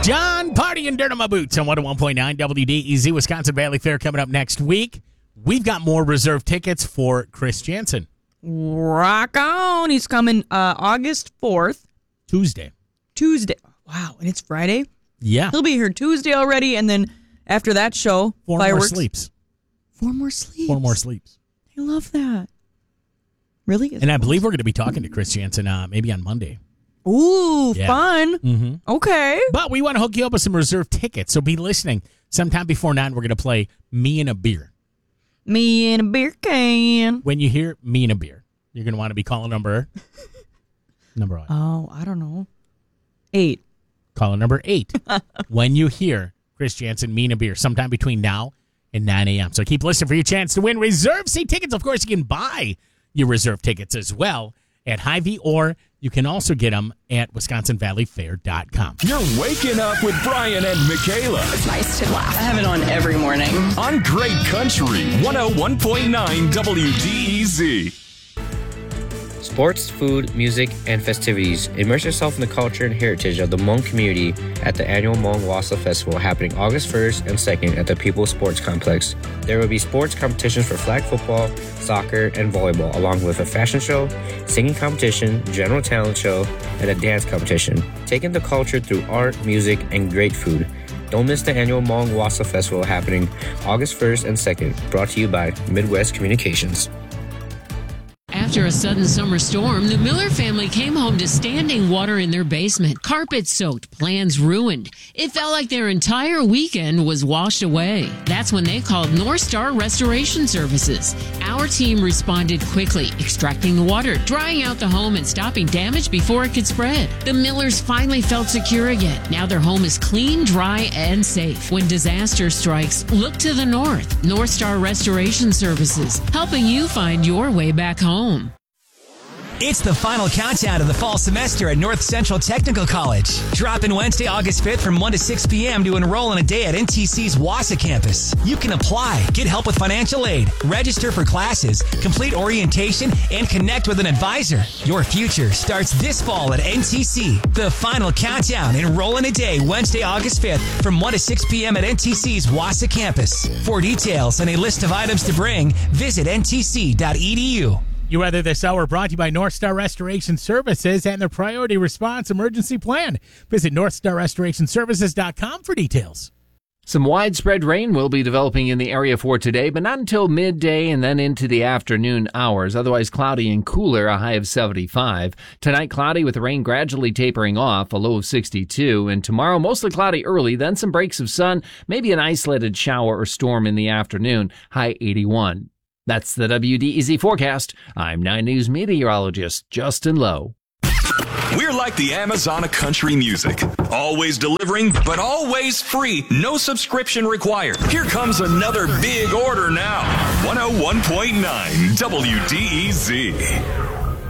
John Party and Dirt on My Boots on 101.9 WDEZ Wisconsin Valley Fair coming up next week. We've got more reserved tickets for Chris Jansen. Rock on. He's coming August 4th. Tuesday. Wow, and it's Friday? Yeah. He'll be here Tuesday already, and then after that show, Four fireworks. Four more sleeps. I love that. Really? And I believe we're going to be talking to Chris Jansen maybe on Monday. Ooh, Yeah. fun. Mm-hmm. Okay. But we want to hook you up with some reserved tickets, so be listening. Sometime before 9, we're going to play Me and a Beer. Me and a beer can. When you hear Me and a Beer, you're going to want to be calling number what? Oh, I don't know. 8. Caller number 8. When you hear Chris Jansen, Me and a Beer, sometime between now and 9 a.m. So keep listening for your chance to win reserved seat tickets. Of course, you can buy your reserved tickets as well at Hy-Vee, or you can also get them at WisconsinValleyFair.com. You're waking up with Brian and Michaela It's nice to laugh. I have it on every morning. on Great Country 101.9 WDEZ. Sports, food, music, and festivities. Immerse yourself in the culture and heritage of the Hmong community at the annual Hmong Wassa Festival happening August 1st and 2nd at the People's Sports Complex. There will be sports competitions for flag football, soccer, and volleyball, along with a fashion show, singing competition, general talent show, and a dance competition. Taking the culture through art, music, and great food. Don't miss the annual Hmong Wassa Festival happening August 1st and 2nd, brought to you by Midwest Communications. After a sudden summer storm, the Miller family came home to standing water in their basement, carpet soaked, plans ruined. It felt like their entire weekend was washed away. That's when they called North Star Restoration Services. Our team responded quickly, extracting the water, drying out the home, and stopping damage before it could spread. The Millers finally felt secure again. Now their home is clean, dry, and safe. When disaster strikes, look to the north. North Star Restoration Services, helping you find your way back home. It's the final countdown to the fall semester at North Central Technical College. Drop in Wednesday, August 5th from 1 to 6 p.m. to enroll in a day at NTC's Wassa campus. You can apply, get help with financial aid, register for classes, complete orientation, and connect with an advisor. Your future starts this fall at NTC. The final countdown. Enroll in a day Wednesday, August 5th from 1 to 6 p.m. at NTC's Wassa campus. For details and a list of items to bring, visit ntc.edu. You Weather This Hour brought to you by North Star Restoration Services and their Priority Response Emergency Plan. Visit NorthStarRestorationServices.com for details. Some widespread rain will be developing in the area for today, but not until midday and then into the afternoon hours. Otherwise cloudy and cooler, a high of 75. Tonight, cloudy with the rain gradually tapering off, a low of 62. And tomorrow, mostly cloudy early, then some breaks of sun, maybe an isolated shower or storm in the afternoon, high 81. That's the WDEZ forecast. I'm 9 News meteorologist Justin Lowe. We're like the Amazon of country music. Always delivering, but always free. No subscription required. Here comes another big order now. 101.9 WDEZ.